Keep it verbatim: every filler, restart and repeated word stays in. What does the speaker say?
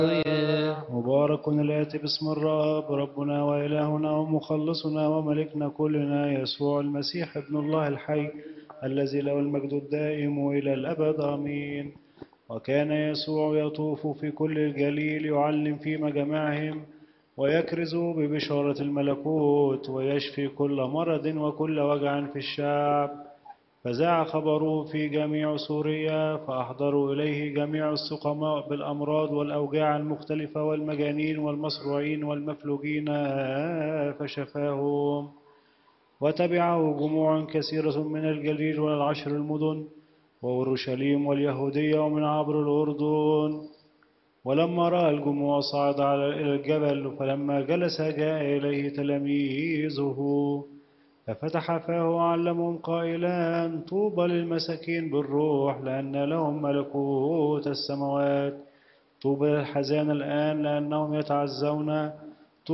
مبارك الآتي باسم الرب ربنا وإلهنا ومخلصنا وملكنا كلنا يسوع المسيح ابن الله الحي الذي له المجد الدائم إلى الأبد آمين. وكان يسوع يطوف في كل الجليل يعلم في مجامعهم ويكرز ببشارة الملكوت ويشفي كل مرض وكل وجع في الشعب. فذاع خبره في جميع سوريا فأحضروا إليه جميع السقماء بالأمراض والأوجاع المختلفة والمجانين والمصروعين والمفلوجين فشفاهم. وتبعه جموع كثيرة من الجليل والعشر المدن وأورشليم واليهودية ومن عبر الأردن. ولما رأى الجموع صعد على الجبل فلما جلس جاء إليه تلاميذه ففتح فاه وعلمهم قائلا طوبى للمساكين بالروح لأن لهم ملكوت السماوات. طوبى للحزان الآن لأنهم يتعزون.